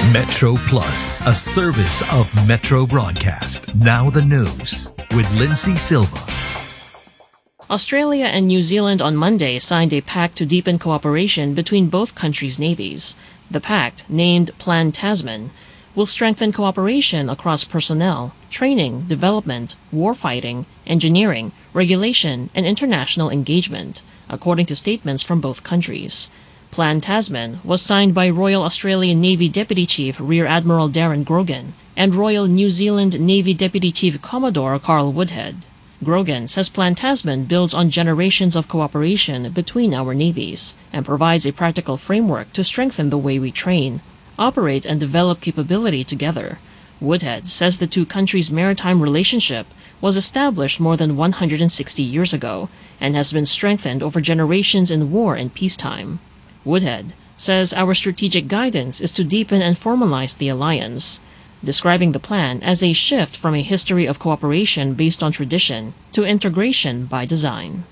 Metro Plus, a service of Metro Broadcast. Now the news with Lindsay Silva. Australia and New Zealand on Monday signed a pact to deepen cooperation between both countries' navies. The pact, named Plan Tasman, will strengthen cooperation across personnel, training, development, warfighting, engineering, regulation, and international engagement, according to statements from both countries. Plan Tasman was signed by Royal Australian Navy Deputy Chief Rear Admiral Darren Grogan and Royal New Zealand Navy Deputy Chief Commodore Carl Woodhead. Grogan says Plan Tasman builds on generations of cooperation between our navies and provides a practical framework to strengthen the way we train, operate, and develop capability together. Woodhead says the two countries' maritime relationship was established more than 160 years ago and has been strengthened over generations in war and peacetime. Woodhead says our strategic guidance is to deepen and formalize the alliance, describing the plan as a shift from a history of cooperation based on tradition to integration by design.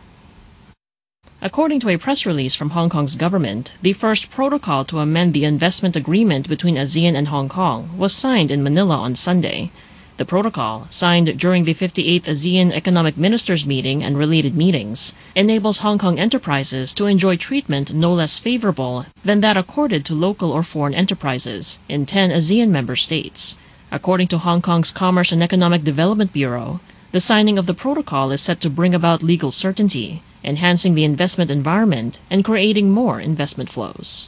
According to a press release from Hong Kong's government, the first protocol to amend the investment agreement between ASEAN and Hong Kong was signed in Manila on Sunday. The protocol, signed during the 58th ASEAN Economic Ministers meeting and related meetings, enables Hong Kong enterprises to enjoy treatment no less favorable than that accorded to local or foreign enterprises in 10 ASEAN member states. According to Hong Kong's Commerce and Economic Development Bureau, the signing of the protocol is set to bring about legal certainty, enhancing the investment environment and creating more investment flows.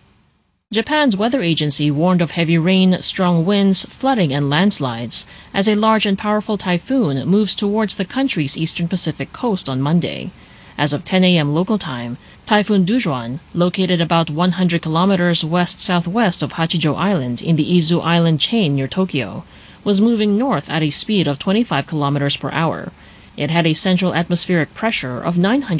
Japan's weather agency warned of heavy rain, strong winds, flooding, and landslides as a large and powerful typhoon moves towards the country's eastern Pacific coast on Monday. As of 10 a.m. local time, Typhoon Dujuan, located about 100 kilometers west-southwest of Hachijo Island in the Izu Island chain near Tokyo, was moving north at a speed of 25 kilometers per hour. It had a central atmospheric pressure of 900